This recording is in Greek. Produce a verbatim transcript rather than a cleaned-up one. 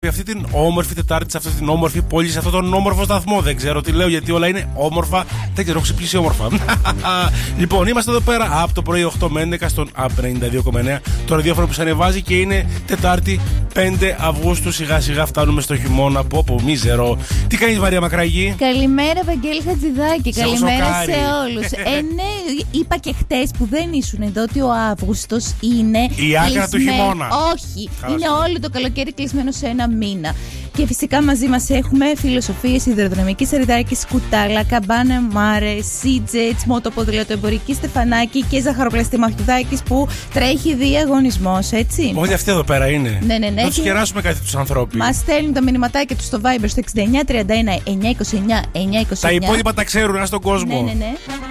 Αυτή την όμορφη Τετάρτη, σε αυτή την όμορφη πόλη, σε αυτόν τον όμορφο σταθμό. Δεν ξέρω τι λέω, γιατί όλα είναι όμορφα. Δεν ξέρω, έχω ξυπνήσει όμορφα. Λοιπόν, είμαστε εδώ πέρα από το πρωί οκτώ με έντεκα στον ΑΠ ενενήντα δύο κόμμα εννέα. Το ραδιόφωνο που σε ανεβάζει και είναι Τετάρτη πέντε Αυγούστου. Σιγά σιγά φτάνουμε στο χειμώνα. Πω πω, μίζερο. Τι κάνεις, Μαρία Μακραγή? Καλημέρα, Βαγγέλη Χατζηδάκη. Σε Καλημέρα σοκάρει. σε όλους. ε, ναι, είπα και χτες που δεν ήσουν εδώ ότι ο Αύγουστος είναι. Η άκρα του κλεισμένο. χειμώνα. Όχι, Καλά, είναι καλά. όλο το καλοκαίρι κλεισμένο σε ένα μήνα. Και φυσικά μαζί μας έχουμε φιλοσοφίες Ιδροδρομική Σαριδάκη, Κουτάλα, Καμπάνα Μάρε, Σίτζετς, Μοτοποδήλατο Εμπορική Στεφανάκη και Ζαχαροπλαστή Μαχτουδάκης που τρέχει διαγωνισμός, έτσι. Όλοι αυτοί εδώ πέρα είναι. Ναι, ναι, ναι. Θα τους Και κεράσουμε κάτι τους ανθρώπους. μας στέλνουν τα μηνυματάκια τους στο Viber στο εξήντα εννιά τριάντα ένα εννιακόσια είκοσι εννιά εννιακόσια εννιά. Τα υπόλοιπα τα ξέρουν, ας τον κόσμο. Ναι, ναι, ναι.